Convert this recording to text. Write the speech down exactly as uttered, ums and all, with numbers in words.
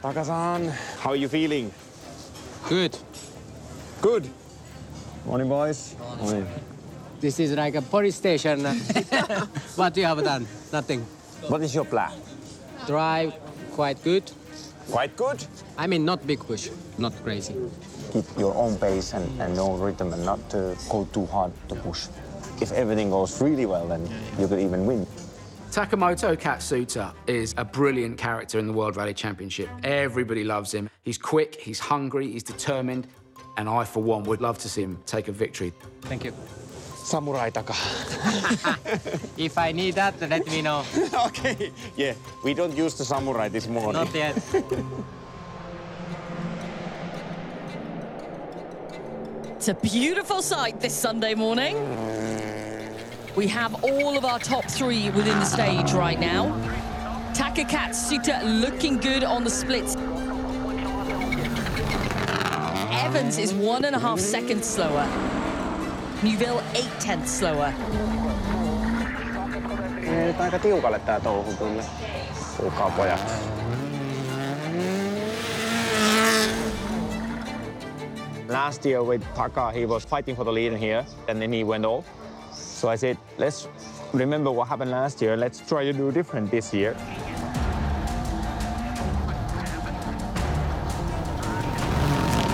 Taka-san, how are you feeling? Good. Good. Morning, boys. Morning. This is like a police station. What you have done? Nothing. What is your plan? Drive quite good. Quite good. I mean, not big push, not crazy. Keep your own pace and, and no rhythm and not to go too hard to push. If everything goes really well, then you could even win. Takamoto Katsuta is a brilliant character in the World Rally Championship. Everybody loves him. He's quick, he's hungry, he's determined, and I, for one, would love to see him take a victory. Thank you. Samurai Taka. If I need that, let me know. Okay. Yeah, we don't use the samurai this morning. Not yet. It's a beautiful sight this Sunday morning. We have all of our top three within the stage right now. Taka Katsuta looking good on the splits. Evans is one and a half seconds slower. Neuville eight tenths slower. Nyt aika tiukalle tää touhu kyllä. Kuulkaa pojat. Last year with Taka, he was fighting for the lead in here, and then he went off. So I said, let's remember what happened last year. Let's try to do different this year.